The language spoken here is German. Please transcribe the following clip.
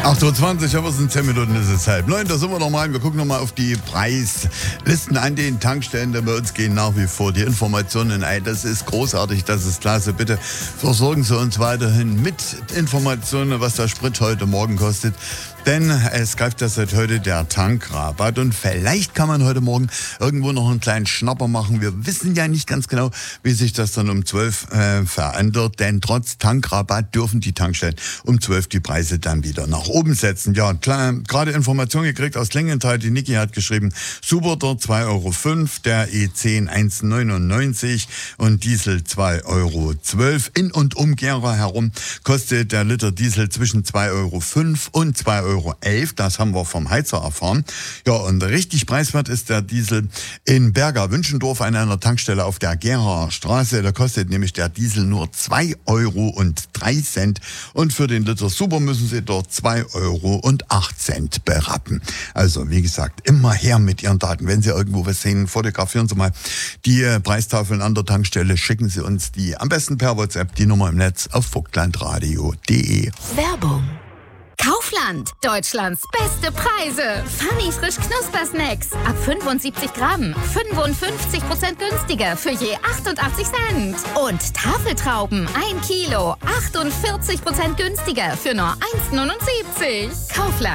8:20 Uhr, aber es sind 10 Minuten, ist es 8:30. Da sind wir nochmal. Wir gucken nochmal auf die Preislisten an den Tankstellen. Denn bei uns gehen nach wie vor die Informationen ein. Das ist großartig, das ist klasse. Bitte versorgen Sie uns weiterhin mit Informationen, was der Sprit heute Morgen kostet. Denn es greift ja seit heute der Tankrabatt und vielleicht kann man heute Morgen irgendwo noch einen kleinen Schnapper machen. Wir wissen ja nicht ganz genau, wie sich das dann um 12 verändert, denn trotz Tankrabatt dürfen die Tankstellen um 12 die Preise dann wieder nach oben setzen. Ja, klar, gerade Information gekriegt aus Klingenthal, die Niki hat geschrieben, Super dort 2,05 €, der E10 1,99 und Diesel 2,12 €. In und um Gera herum kostet der Liter Diesel zwischen 2,05 € und 2,11 €. Das haben wir vom Heizer erfahren. Ja, und richtig preiswert ist der Diesel in Berga-Wünschendorf an einer Tankstelle auf der Geraer Straße. Da kostet nämlich der Diesel nur 2,03 € und für den Liter Super müssen Sie dort 2,08 € berappen. Also, wie gesagt, immer her mit Ihren Daten. Wenn Sie irgendwo was sehen, fotografieren Sie mal die Preistafeln an der Tankstelle, schicken Sie uns die am besten per WhatsApp, die Nummer im Netz auf vogtlandradio.de. Werbung. Kaufland, Deutschlands beste Preise. Funny frisch Knuspersnacks ab 75 Gramm, 55% günstiger für je 88 Cent. Und Tafeltrauben 1 Kilo, 48% günstiger für nur 1,79 €. Kaufland.